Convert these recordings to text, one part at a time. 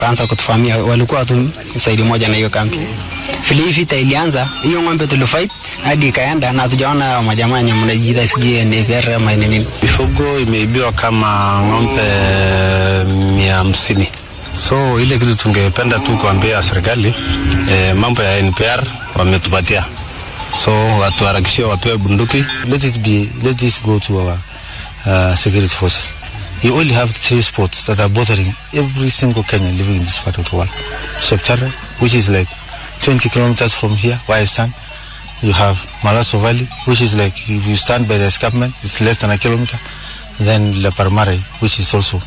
kaanza kutufamia, walikuwa tu saidi moja na hiyo kambi. Vile vita ilianza, hiyo ng'ombe tulifight hadi ikaenda na tujaona majamaa wenye mnajida sijui ni vera ama nini. Mifugo imeibiwa kama ng'ombe 150. So ile kitu tungependa tu kuambia serikali, mambo ya NPR wametupatia. So watu harakishia wapewe bunduki. Let this go to our security forces. You only have 3 spots that are bothering every single Kenyan living in this part of the world. Sheptara, which is like 20 kilometers from here, where I stand. You have Malaso Valley, which is like, if you stand by the escarpment, it's less than a kilometer. Then Leparmare, which is also.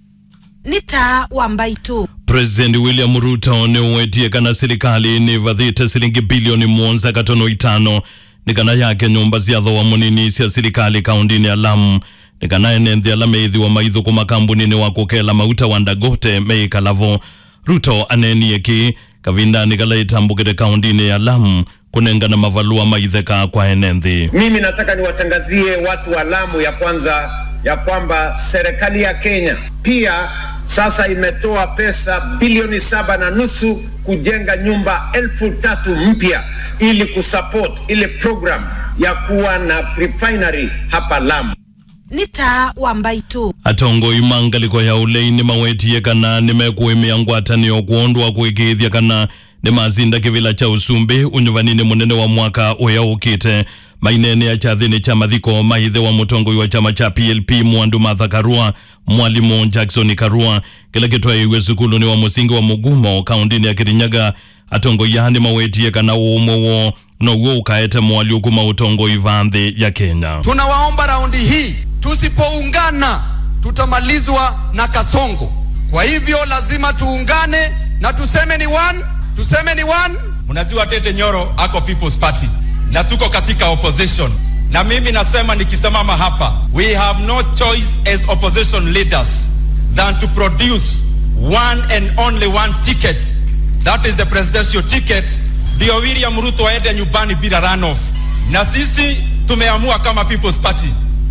Nita Wambaitu. President William Ruto ni uwetie kana serikali ni vadhita shilingi bilioni 1.5 nikana yake nyumba ziadho wa munini sia serikali kaundini ya Lamu nikana enenthi ala meithi wa maithu kuma kambuni ni wakukela mauta wa Dangote meika lavo. Ruto aneni eki kavinda nikala itambukite kaundini ya Lamu kunenga na mavalua maitheka kwa enenthi. Mimi nataka niwatangazie watu wa Lamu ya kwanza ya kwamba serikali ya Kenya pia sasa imetoa pesa bilioni 7.5 kujenga nyumba 3,000 mpya ili kusupport ile program ya kuwa na refinery hapa Lamu. Nita Wambaitu. Atongo imangaliko ya uleini mawetie kana nimekuimia ngwatani okuondwa kuikithia kana ni mazinda kivila cha Usumbi unyuvanini munene wa mwaka uya ukite. Mainene ya chathini cha mathiko maithe wa mutongo wa chama cha PLP Mwandu Martha Karua, Mwalimu Jackson Karua, kila kitwa iwe sukulu ni wa musingi wa Mugumo, kaundini ya Kirinyaga. Atongo yani mawetie kana uomo no uo ukaete mwali ukuma utongo ivandhi ya Kenya. Tunawaomba raundi hii, tusipoungana tutamalizwa na kasongo. Kwa hivyo lazima tuungane na tuseme ni one. Mnajua Tete Nyoro ako People's Party na tuko katika opposition. Na mimi nasema nikisimama hapa, we have no choice as opposition leaders than to produce one and only one ticket. That is the presidential ticket. Ndio William Ruto aende nyumbani bila runoff. Na sisi tumeamua kama People's Party.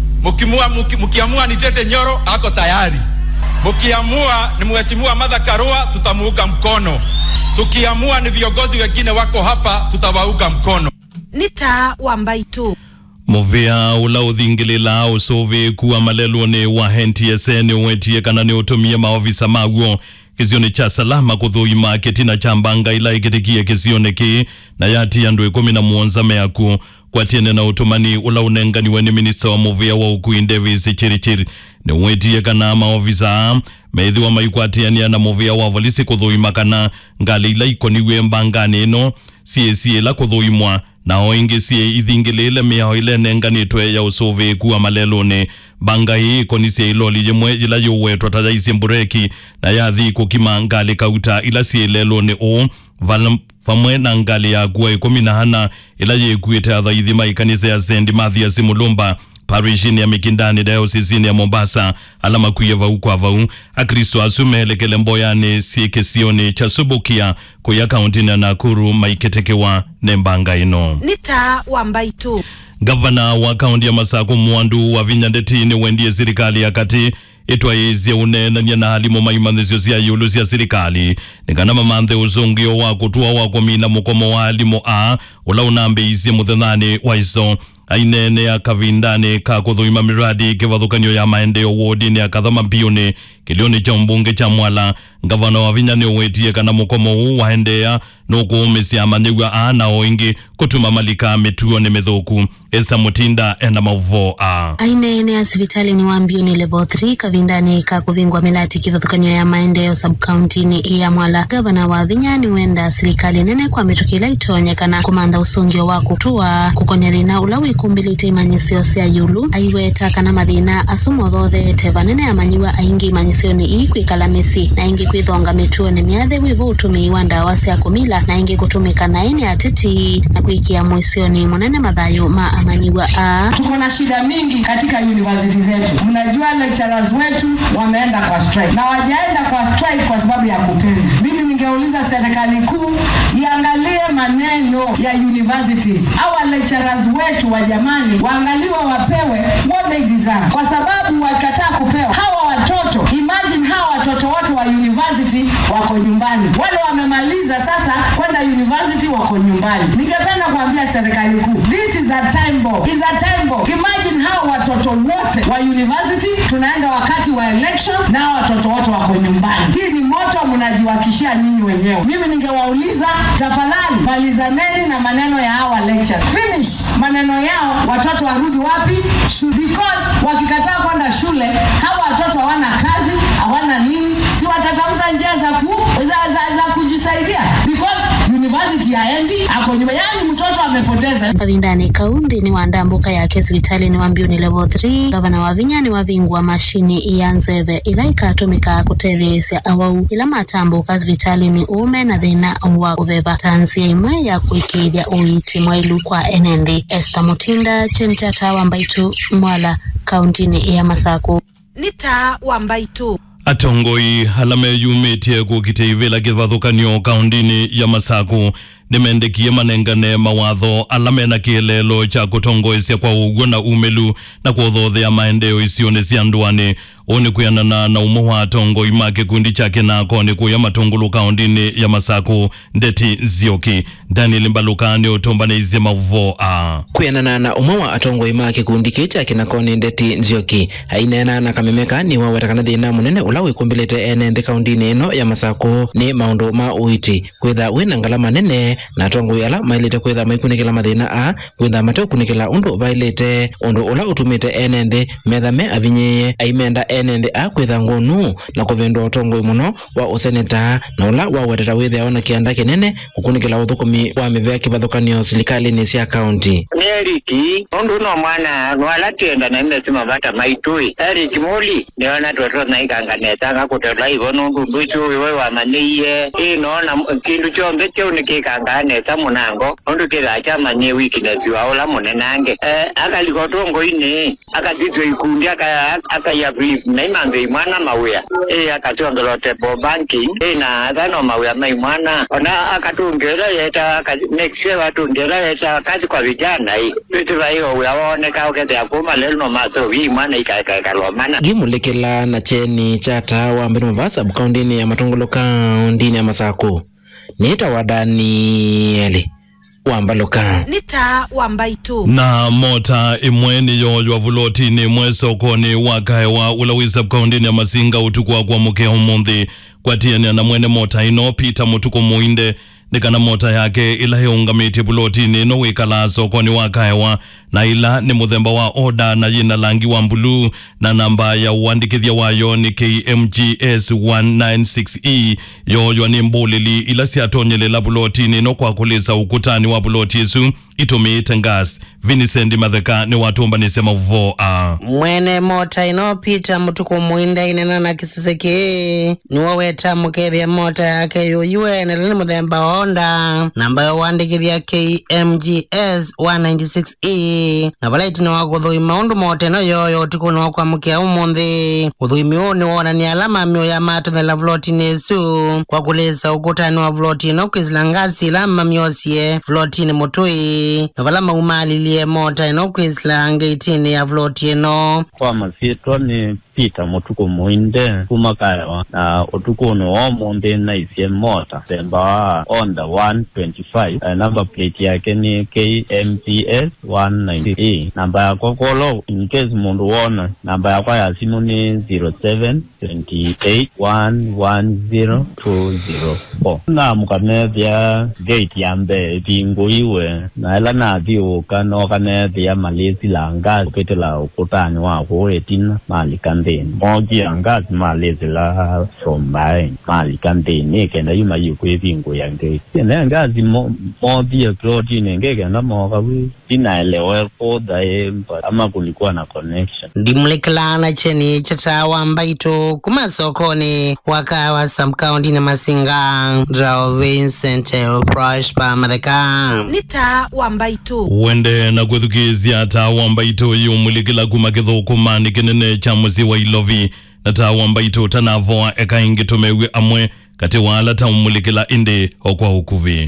Mkiamua ni Tete Nyoro ako tayari. Mkiamua ni Mheshimiwa Martha Karua tutamuunga mkono. Tukiamua ni viongozi wengine wako hapa tutawauga mkono. Nita Wambaitu. Movia ula uthingilila usovi kuwa malelu ni wa NTSA uwetie kana ni utumia maofisa maguo kizione cha salama kuthuima ketina chambanga ila ikitikie kizione ki na yati ya ndwe 17 meaku kwa tiene na utumani ula unengani weni minista wa Movia wa Ukui Davis Chirichiri ni uwetie kana maofisa meithi wa maikwatiania na Movia wa volisi kuthuima kana ngali ila ikoniwe mbangani ino CSA la kuthuimwa na oingi siye ithingilile miao ile nenganitwe ya usovi kuwa malelone banga hii konisi iloli jemwe ila yuwetwa tadaisi mbureki na yathi kukima ngali kauta ila siye lelone o vamwe na ngali ya kuwa 10 ila yekuite adhaidhima ikanisa ya St. Mathias Mulumba parishini ya Mikindani dayosisini ya Mombasa alama kuyeva uko avau akristo asumelekele mboyane siekesione cha Subukia kuya kauntini na Nakuru maiketekewa nembanga ino. Nita Wambaitu. Gavana wa kaunti ya Masako Mwandu wa Vinyandeti ni wendie serikali ya kati itwa izi unena nyana halimo maimanzio siya yulu siya serikali nikana mamanthe uzongio wako tuwa wako mina mukomo wa halimo ula unambe izi muthenani wa iso ainene ya kavindane kakuthuima miradi kivathukanio ya maendeo wodini ya kathama mpione kilioni cha mbunge cha Mwala. Gavana wa Vinyani uwetie kana mukomo huu waendea nuku umesi amanyegwa na oingi kutuma malika metuo ni methoku. Esa Mutinda ena mauvo ainene ya sivitali ni wambioni level 3 kavindane kakuvingwa milati kivathukanio ya maendeo sub-county ya Mwala. Gavana wa Vinyani wenda serikali nene kwa metukila itonya kana kumanda usungio wa kutua kukonerina ulawi kumbilite imanyisio siya yulu aiweta kana mathina asumodhothe tevanene amanyiwa aingi imanyisio ni ikwi kalamisi na ingi kwithonga metuo ni miathe wivu utumi wanda wasi ya kumila na ingi kutumika na ini atiti na kuikia mwisio ni monene madhayo ma amanyiwa Tuko na shida mingi katika university zetu. Mnajua lecturers wetu wameenda kwa strike na wajaenda kwa strike kwa sababu ya kupenda. Mimi ningeuliza serikali kuu iangalie maneno ya universities. Our lecturers wetu wa jamani waangaliwa wapewe what they deserve. Kwa sababu wakataa kupewa hawa watoto, imagine hawa watoto wote wa university wako nyumbani. Wale wamemaliza sasa kwenda university wako nyumbani. Ningependa kuambia serikali kuu, this is a time bomb. It's a time bomb. Imagine hao watoto wote wa university tunaenda wakati wa elections na watoto wote wako nyumbani. Hii ni moto mnajiwakishia nyinyi wenyewe. Mimi ningewauliza, tafadhali malizaneni na maneno ya hawa lectures. Finish maneno yao, watoto warudi wapi? Because wakikataa kwenda shule, hawa watoto hawana kazi, hawana nini, si watatafuta njia za kujisaidia because university haendi, ako nyuma, yani mtoto amepoteza. Kavindani kaunti ni wandambuka yake hospitali ni Wambiuni level 3 gavana wa Vinyani wavingwa mashini ya nzeve ila ikatumika kutethesia awau ila matambuka hospitali ni ume na thina wa uveva tanzia imwe ya kuikiithia uiti mwailu kwa enendi. Esther Mutinda, Chentata Wambaitu, Mwala, kaunti ya Masako. Nita Wambaitu. Atongoi halame yumetie kukiteivela kivathukanio kaundini ya Masako nimendekie manengane mawatho alame na kielelo cha kutongoesya kwa ugwo na umelu na kuothothea maendeo isione cia ndwani oni kuyanana na umo wa tongoi make kundi chake nako ni kuya matungulu kaundini ya Masako. Ndeti Zioki Daniel Mbaluka ni utombane izi mavuvo kuyanana na umo wa atongoi make kundi chake nako ni Ndeti Zioki hainena na kamemeka ni wawetakana thina munene ulawe kumbilete ene kaundini ino ya Masako ni maundu ma uiti kwitha wina ngalama nene na tongoi ala mailete kwitha maikunikila mathina kwitha mateo kunikila undu vailete undu ula utumite ene methame avinye aimenda ene kwitha ngonu na kuvendwa tongoi muno wa useneta na ula waweteta withe ona kianda kinene kukunikila uthukumi wa mivea kivathukanio serikali ni cia county. Ni Eriki undu no mwana wala tienda na ime sima bata maitui Eriki muli ni ona toto na ikanganeta ngakutela ivono ndu bichu wewe wa maniye ino na kindu chombe cho nikikanganeta munango undu kira chama nye wiki na ziwa ola munenange akalikotongo ine akatitwe ikundi akaya brief na imanze mwana mawea akatongolote bo banking na dhano mawea mai mwana ona akatungela yeta next year watungela yeta kazi kwa vijana hii vitu hiyo waoneka ukete akoma lelo no maso hii mwana ikakalomana gimulekela na cheni chata wa mbinu vasa bukaundini ya Matungulu kaundini ya Masako. Nita wa Danieli Wambaluka. Nita Wambaitu. Na mota imweni yoywa vuloti ni mweso koni wakaewa ulawisa kaundini ya Masinga utukua kwa muke umundi kwa tiani na mwene mota ino Peter Mutuku Muinde nikana mota yake ila heungamiti buloti ni no wikala sokoni wakaewa na ila ni muthemba wa oda na jina langi wa mbulu na namba ya uandikithia wayo ni KMGS 196E yoyo ni mbulili ila siatonyelela buloti ni no kwa kulisa ukutani wa buloti isu itumite ngas. Vincent Matheka ni watumba ni sema uvo mwene mota ino Peter Mutuku Muinde inena na kisiseki ni waweta mukethia mota yake yoyue nilini muthemba onda namba ya uandikithia KMGS 196E na valaiti ni wakuthui maundu mote no yoyo utiku ni wakwa mukia umundi uthuimi huu ni wona ni alama mio ya matuthela vloti nesu kwa kulisa ukutani wa vloti no kwizilangasi lama miosie vloti ni mutui na vala maumalilie mota ino kwizilanga itini ya vloti ino kwa masito ni Peter Mutuku Muinde kumakaewa na utuku ni omundi na isie mota semba onda 125 number plate yake ni KMGS 190E namba ya kokolo in case mundu wona namba ya kwa ya simu ni 0728110204 na mukanethia gate yambe tingu iwe na ela na thiuka no kanethia malezi langa kupitila ukutani wako etina mali mogi angazi malezi la sombai mali kandeni kenda yuma yukwevingu yange ene ngazi modi ya protein ngeke na moga wi inaelewa poda ama kulikuwa na connection dimleklana cheni chata Wambaitu kumasokoni wakawa Samcounty na Masinga Draw Vincent Prosper Matheka. Nita Wambaitu wende na kwethukizia ta Wambaitu yumulikila kumakithu kumani kinene cha muzi wa Ilovi na ta Wambaitu tanavoa eka ingi tumewe amwe kati wala ta umulikila indi okwa hukuvi.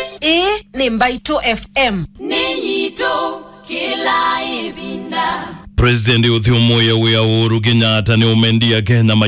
Ni Mbaitu FM Neyito kila ibinda President Uhuru Kenyatta ni umendia Kenya